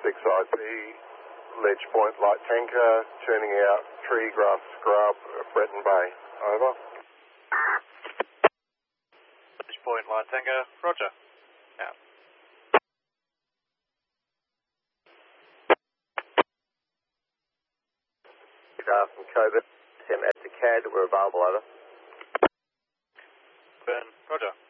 6IP, Ledge Point light tanker, turning out tree grass scrub, Breton Bay. Over. Ledge Point light tanker, roger. Out. From Cobra, SM at the CAD, we're available, over. Burn, roger.